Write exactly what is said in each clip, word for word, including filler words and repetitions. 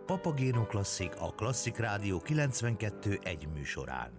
Papagéno Klasszik a Klasszik Rádió kilencvenkettő egy műsorán.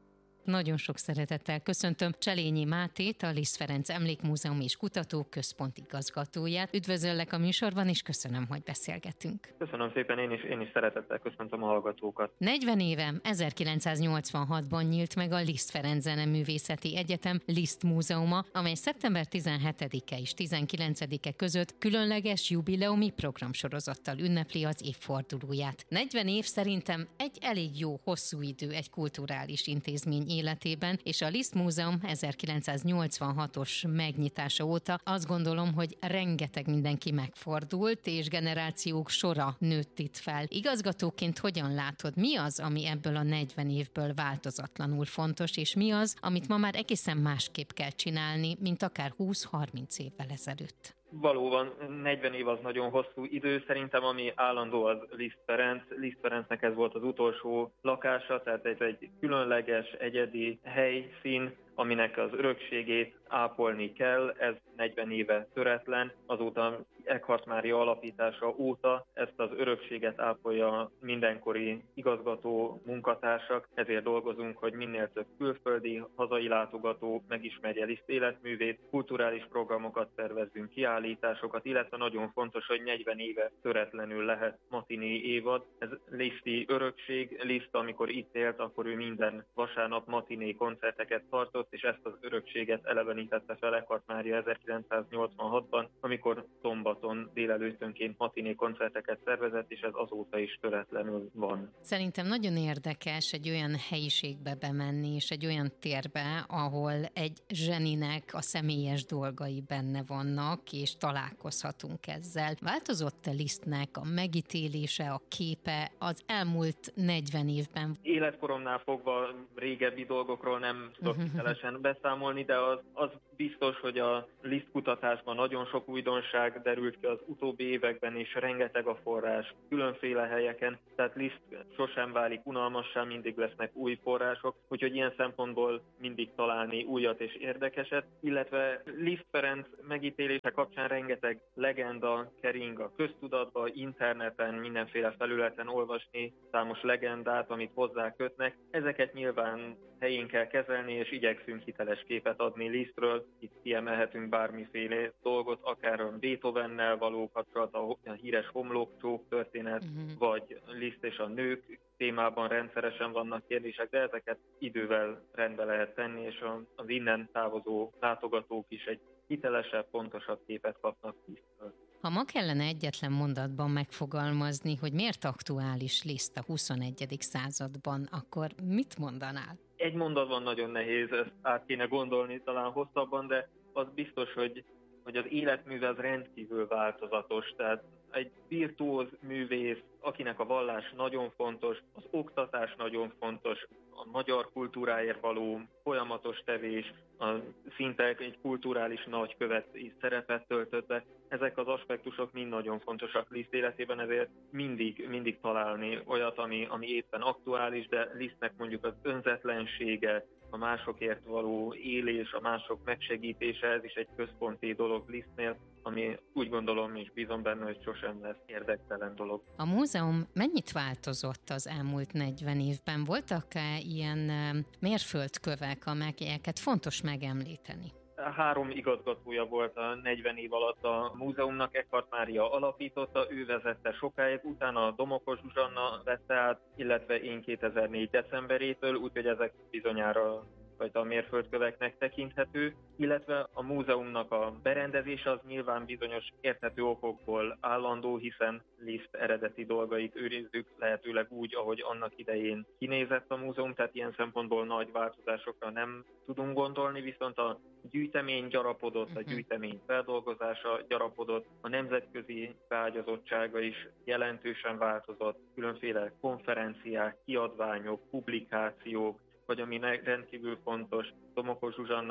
Nagyon sok szeretettel köszöntöm Cselényi Mátét, a Liszt Ferenc Emlékmúzeum és Kutatóközpont igazgatóját. Üdvözöllek a műsorban, és köszönöm, hogy beszélgetünk. Köszönöm szépen, én is, én is szeretettel köszöntöm a hallgatókat. negyven éve, ezerkilencszáznyolcvanhatban nyílt meg a Liszt Ferenc Zeneművészeti Egyetem Liszt Múzeuma, amely szeptember tizenhetedike és tizenkilencedike között különleges jubileumi programsorozattal ünnepli az évfordulóját. negyven év szerintem egy elég jó, hosszú idő egy kulturális intézmény életében, és a Liszt Múzeum ezerkilencszáznyolcvanhatos megnyitása óta azt gondolom, hogy rengeteg mindenki megfordult, és generációk sora nőtt itt fel. Igazgatóként hogyan látod, mi az, ami ebből a negyven évből változatlanul fontos, és mi az, amit ma már egészen másképp kell csinálni, mint akár húsz-harminc évvel ezelőtt? Valóban, negyven év az nagyon hosszú idő, szerintem ami állandó az Liszt Ferenc. Liszt Ferencnek ez volt az utolsó lakása, tehát ez egy különleges, egyedi helyszín, aminek az örökségét ápolni kell, ez negyven éve töretlen, azóta Eckhart Mária alapítása óta ezt az örökséget ápolja mindenkori igazgató munkatársak, ezért dolgozunk, hogy minél több külföldi, hazai látogató megismerje Liszt életművét, kulturális programokat tervezzünk, kiállításokat, illetve nagyon fontos, hogy negyven éve töretlenül lehet matiné évad. Ez liszti örökség, Liszt, amikor itt élt, akkor ő minden vasárnap matiné koncerteket tartott, és ezt az örökséget elevenítette fel Eckhart Mária ezerkilencszáznyolcvanhatban, amikor szombaton délelőttönként matiné koncerteket szervezett, és ez azóta is töretlenül van. Szerintem nagyon érdekes egy olyan helyiségbe bemenni, és egy olyan térbe, ahol egy zseninek a személyes dolgai benne vannak, és találkozhatunk ezzel. Változott-e Lisztnek a megítélése, a képe az elmúlt negyven évben? Életkoromnál fogva régebbi dolgokról nem tudok hitelesen beszámolni, de az, az biztos, hogy a Liszt kutatásban nagyon sok újdonság derült ki az utóbbi években, és rengeteg a forrás különféle helyeken, tehát Liszt sosem válik unalmassá, mindig lesznek új források, úgyhogy ilyen szempontból mindig találni újat és érdekeset, illetve Liszt Ferenc megítélése kapcsán rengeteg legenda kering a köztudatba, interneten, mindenféle felületen olvasni számos legendát, amit hozzá kötnek. Ezeket nyilván helyén kell kezelni, és igyekszünk hiteles képet adni Lisztről. Itt kiemelhetünk bármiféle dolgot, akár a Beethovennel való kapcsolat, a híres homlokcsók történet, uh-huh. vagy Liszt és a nők témában rendszeresen vannak kérdések, de ezeket idővel rendbe lehet tenni, és az innen távozó látogatók is egy hitelesebb, pontosabb képet kapnak Lisztről. Ha ma kellene egyetlen mondatban megfogalmazni, hogy miért aktuális Liszt a huszonegyedik században, akkor mit mondanál? Egy mondatban nagyon nehéz, ezt át kéne gondolni talán hosszabban, de az biztos, hogy, hogy az életműve az rendkívül változatos, tehát egy virtuóz művész, akinek a vallás nagyon fontos, az oktatás nagyon fontos, a magyar kultúráért való folyamatos tevés, a szinte egy kulturális nagykövet is szerepet töltött be. Ezek az aspektusok mind nagyon fontosak Liszt életében, ezért mindig, mindig találni olyat, ami, ami éppen aktuális, de Lisztnek mondjuk az önzetlensége, a másokért való élés, a mások megsegítése, ez is egy központi dolog Lisztnél, ami úgy gondolom és bízom benne, hogy sosem lesz érdektelen dolog. A múzeum mennyit változott az elmúlt negyven évben? Voltak-e ilyen mérföldkövek, amelyeket fontos megemlíteni? Három igazgatója volt a negyven év alatt a múzeumnak, Eckhart Mária alapította, ő vezette sokáig, utána Domokos Zsuzsanna vette át, illetve én kétezer-négy decemberétől, úgyhogy ezek bizonyára vagy a mérföldköveknek tekinthető, illetve a múzeumnak a berendezése az nyilván bizonyos érthető okokból állandó, hiszen Liszt eredeti dolgait őrizzük lehetőleg úgy, ahogy annak idején kinézett a múzeum, tehát ilyen szempontból nagy változásokra nem tudunk gondolni, viszont a gyűjtemény gyarapodott, a gyűjtemény feldolgozása gyarapodott, a nemzetközi beágyazottsága is jelentősen változott, különféle konferenciák, kiadványok, publikációk, vagy ami rendkívül fontos, Domokos Zsuzsanna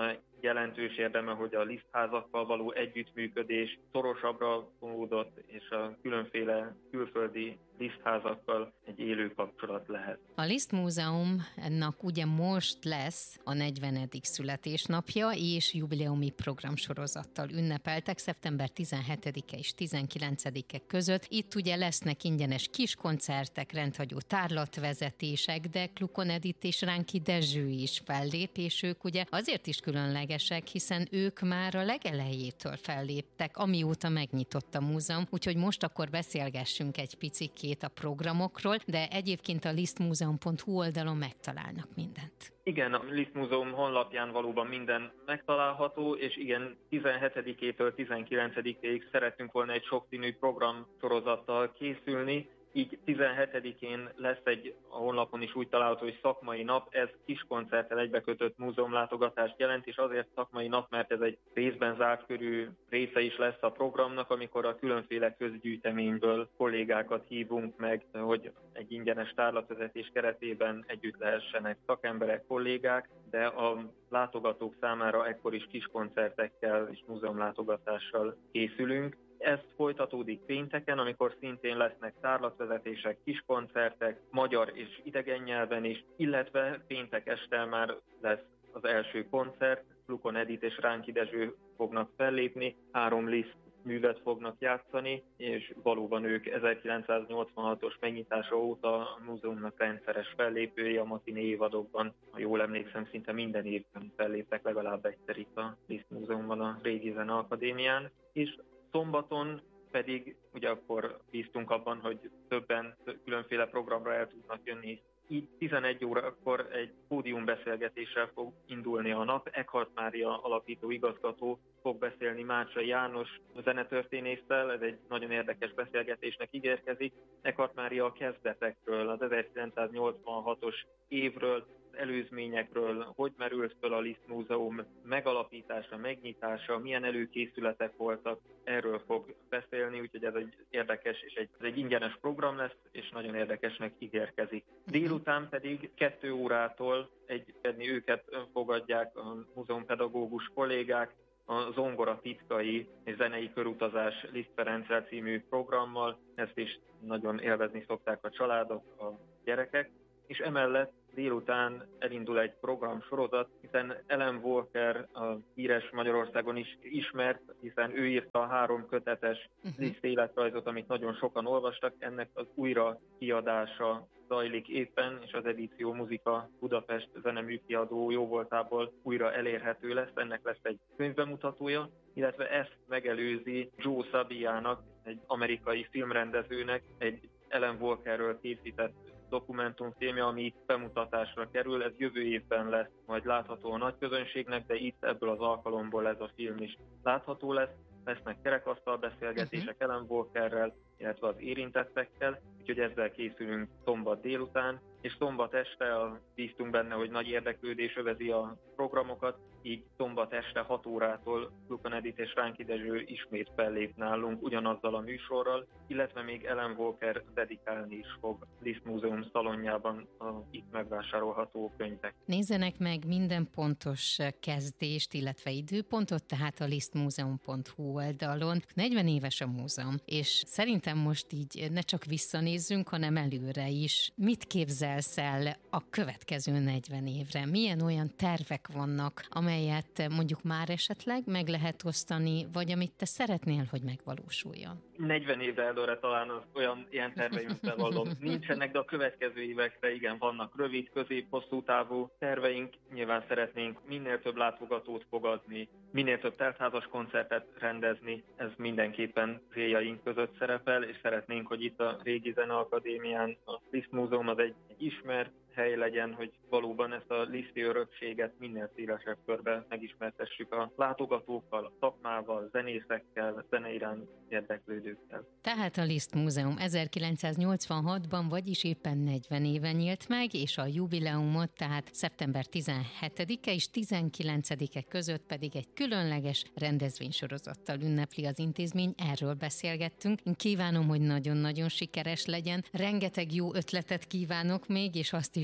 jelentős érdeme, hogy a Liszt-házakkal való együttműködés szorosabbra fonódott, és a különféle külföldi Liszt-házakkal egy élő kapcsolat lehet. A Liszt Múzeumnak ugye most lesz a negyvenedik születésnapja, és jubileumi programsorozattal ünnepeltek szeptember tizenhetedike és tizenkilencedike között. Itt ugye lesznek ingyenes kiskoncertek, rendhagyó tárlatvezetések, de Klukon Edit és Ránki Dezső is fellép, és ők ugye azért is különlegesek, hiszen ők már a legelejétől felléptek, amióta megnyitott a múzeum, úgyhogy most akkor beszélgessünk egy picit a programokról, de egyébként a lisztmuzeum pont hu oldalon megtalálnak mindent. Igen, a Liszt Múzeum honlapján valóban minden megtalálható, és igen, tizenhetedikétől tizenkilencedikéig szeretünk volna egy sokszínű programsorozattal készülni, így tizenhetedikén lesz egy, a honlapon is úgy található, hogy szakmai nap, ez kis koncerttel egybekötött múzeumlátogatást jelent, és azért szakmai nap, mert ez egy részben zárt körű része is lesz a programnak, amikor a különféle közgyűjteményből kollégákat hívunk meg, hogy egy ingyenes tárlatvezetés keretében együtt lehessenek szakemberek, kollégák, de a látogatók számára ekkor is kis koncertekkel és múzeumlátogatással készülünk. Ez folytatódik pénteken, amikor szintén lesznek tárlatvezetések, kiskoncertek, magyar és idegen nyelven is, illetve péntek este már lesz az első koncert, Klukon Edit és Ránki Dezső fognak fellépni, három Liszt művet fognak játszani, és valóban ők ezerkilencszáznyolcvanhatos megnyitása óta a múzeumnak rendszeres fellépői, a matiné évadokban, ha jól emlékszem, szinte minden évben felléptek legalább egyszer itt a Liszt Múzeumban, a Régi Zeneakadémián, és szombaton pedig ugye akkor bíztunk abban, hogy többen különféle programra el tudnak jönni. Így tizenegy órakor egy pódiumbeszélgetéssel fog indulni a nap. Eckhart Mária alapító igazgató fog beszélni Mácsai János zenetörténésszel, ez egy nagyon érdekes beszélgetésnek ígérkezik. Eckhart Mária a kezdetekről, az ezerkilencszáznyolcvanhatos évről, előzményekről, hogy merült föl a Liszt Múzeum megalapítása, megnyitása, milyen előkészületek voltak, erről fog beszélni, úgyhogy ez egy érdekes és egy, ez egy ingyenes program lesz, és nagyon érdekesnek ígérkezik. Délután pedig kettő órától egy, őket fogadják a múzeumpedagógus kollégák, a Zongora titkai és zenei körutazás Liszt Ferenccel című programmal, ezt is nagyon élvezni szokták a családok, a gyerekek, és emellett délután elindul egy programsorozat, hiszen Ellen Walker, a híres Magyarországon is ismert, hiszen ő írta a három kötetes Liszt életrajzot, amit nagyon sokan olvastak, ennek az újra kiadása zajlik éppen, és az Edíció Muzika Budapest zeneműkiadó jóvoltából újra elérhető lesz, ennek lesz egy könyvbemutatója, illetve ezt megelőzi Joe Sabiának, egy amerikai filmrendezőnek, egy Ellen Walkerről készített dokumentumfilmje, ami itt bemutatásra kerül, ez jövő évben lesz majd látható a nagy közönségnek, de itt ebből az alkalomból ez a film is látható lesz. Lesznek kerekasztal beszélgetések uh-huh. Ellen Walkerrel, illetve az érintettekkel, úgyhogy ezzel készülünk szombat délután, és szombat este a, bíztunk benne, hogy nagy érdeklődés övezi a programokat, így szombat este hat órától Klukon Edit és Ránki Dezső ismét fellép nálunk ugyanazzal a műsorral, illetve még Ellen Walker dedikálni is fog Liszt Múzeum szalonjában a itt megvásárolható könyvek. Nézzenek meg minden pontos kezdést, illetve időpontot, tehát a lisztmuzeum pont hu oldalon. negyven éves a múzeum, és szerintem most így ne csak visszanézzünk, hanem előre is. Mit képzelsz el a következő negyven évre? Milyen olyan tervek vannak, amelyet mondjuk már esetleg meg lehet osztani, vagy amit te szeretnél, hogy megvalósuljon? negyven évre előre talán az olyan ilyen terveim bevallom nincsenek, de a következő évekre igen, vannak rövid, közép, hosszú távú terveink. Nyilván szeretnénk minél több látogatót fogadni, minél több teltházas koncertet rendezni, ez mindenképpen céljaink között szerepel, és szeretnénk, hogy itt a Régi Zeneakadémián a Liszt Múzeum az egy, egy ismert hely legyen, hogy valóban ezt a liszti örökséget minél szélesebb körben megismertessük a látogatókkal, a szakmával, a zenészekkel, a zene iránt érdeklődőkkel. Tehát a Liszt Múzeum ezerkilencszáznyolcvanhatban, vagyis éppen negyven éve nyílt meg, és a jubileumot, tehát szeptember tizenhetedike és tizenkilencedike között pedig egy különleges rendezvénysorozattal ünnepli az intézmény, erről beszélgettünk. Én kívánom, hogy nagyon-nagyon sikeres legyen. Rengeteg jó ötletet kívánok még, és azt is,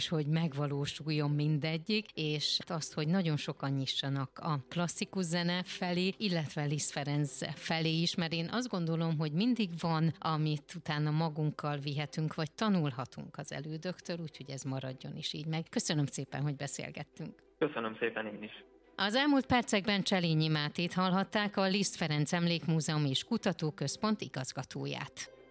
is, hogy megvalósuljon mindegyik, és azt, hogy nagyon sokan nyissanak a klasszikus zene felé, illetve Liszt Ferenc felé is, mert én azt gondolom, hogy mindig van, amit utána magunkkal vihetünk, vagy tanulhatunk az elődöktől, úgyhogy ez maradjon is így meg. Köszönöm szépen, hogy beszélgettünk. Köszönöm szépen én is. Az elmúlt percekben Cselényi Mátét hallhatták, a Liszt Ferenc Emlékmúzeum és Kutatóközpont igazgatóját.